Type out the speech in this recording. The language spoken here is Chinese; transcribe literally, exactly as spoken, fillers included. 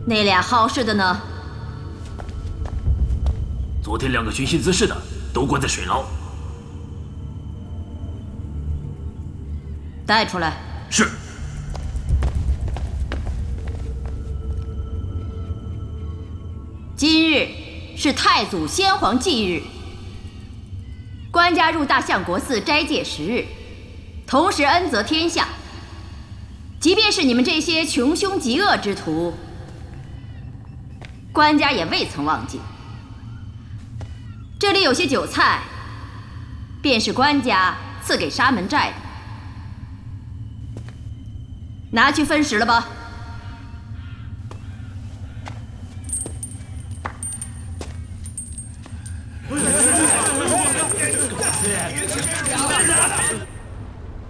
那俩好事的呢？ 昨天两个寻衅滋事的都关在水牢。 带出来。 是。 今日是太祖先皇忌日，官家入大相国寺斋戒十日，同时恩泽天下。即便是你们这些穷凶极恶之徒，官家也未曾忘记。这里有些酒菜，便是官家赐给沙门寨的，拿去分食了吧。